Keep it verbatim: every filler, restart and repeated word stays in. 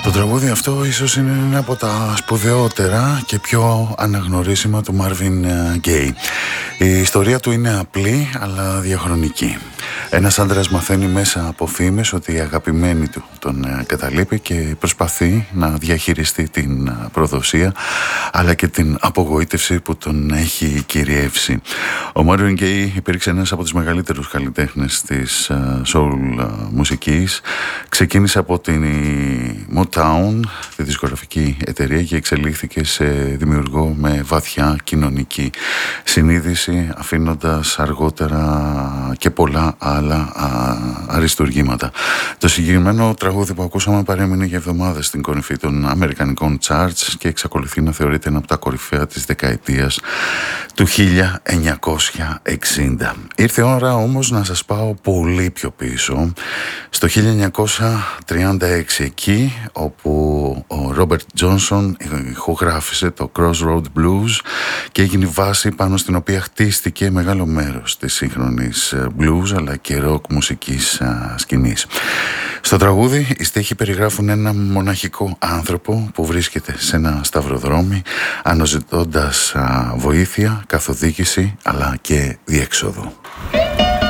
Το τραγούδι αυτό ίσως είναι ένα από τα σπουδαιότερα και πιο αναγνωρίσιμα του Marvin Gaye. Η ιστορία του είναι απλή αλλά διαχρονική. Ένας άντρας μαθαίνει μέσα από φήμες ότι η αγαπημένη του τον καταλείπει και προσπαθεί να διαχειριστεί την προδοσία αλλά και την απογοήτευση που τον έχει κυριεύσει. Ο Marvin Gaye υπήρξε ένας από τους μεγαλύτερους καλλιτέχνες της soul μουσικής. Ξεκίνησε από την Motown, τη δισκογραφική εταιρεία, και εξελίχθηκε σε δημιουργό με βαθιά κοινωνική συνείδηση, αφήνοντας αργότερα και πολλά άλλα α, αριστουργήματα. Το συγκεκριμένο τραγούδι που ακούσαμε παρέμεινε για εβδομάδες στην κορυφή των αμερικανικών charts και εξακολουθεί να θεωρείται ένα από τα κορυφαία της δεκαετίας του χίλια εννιακόσια εξήντα. Ήρθε η ώρα όμως να σας πάω πολύ πιο πίσω, στο χίλια εννιακόσια τριάντα έξι, εκεί όπου ο Ρόμπερτ Τζόνσον ηχογράφησε το Crossroad Blues και έγινε η βάση πάνω στην οποία χτίστηκε μεγάλο μέρος της σύγχρονης blues αλλά και rock μουσικής σκηνής. Στο τραγούδι οι στίχοι περιγράφουν ένα μοναχικό άνθρωπο που βρίσκεται σε ένα σταυροδρόμι αναζητώντας βοήθεια, καθοδήγηση αλλά και διέξοδο.